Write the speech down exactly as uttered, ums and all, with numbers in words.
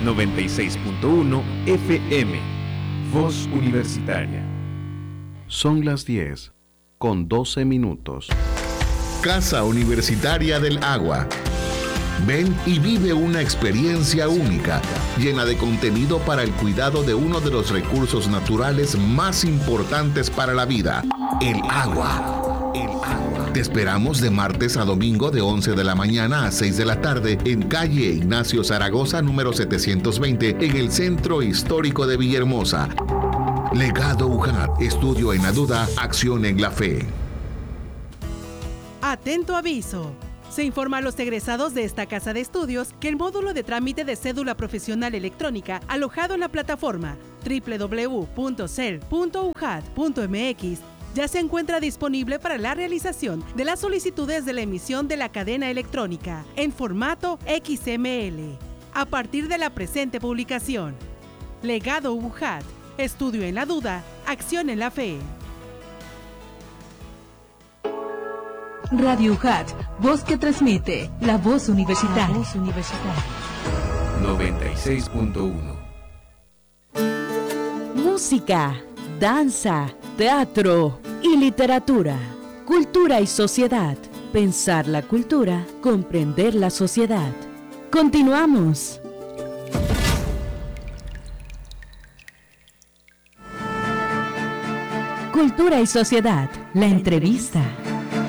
noventa y seis punto uno F M. Voz Universitaria. Son las diez con doce minutos. Casa Universitaria del Agua. Ven y vive una experiencia única, llena de contenido para el cuidado de uno de los recursos naturales más importantes para la vida, el agua. El agua. Te esperamos de martes a domingo de once de la mañana a seis de la tarde en calle Ignacio Zaragoza número setecientos veinte en el Centro Histórico de Villahermosa. Legado U J A T, estudio en la duda, acción en la fe. Atento aviso. Se informa a los egresados de esta casa de estudios que el módulo de trámite de cédula profesional electrónica alojado en la plataforma doble u doble u doble u punto cel punto u j a t punto m x ya se encuentra disponible para la realización de las solicitudes de la emisión de la cadena electrónica en formato X M L. A partir de la presente publicación, Legado U J A T, estudio en la duda, acción en la fe. Radio U J A T, voz que transmite, la voz universitaria. La voz universitaria. noventa y seis punto uno. Música, danza, teatro y literatura. Cultura y sociedad. Pensar la cultura, comprender la sociedad. Continuamos. Cultura y sociedad, la entrevista.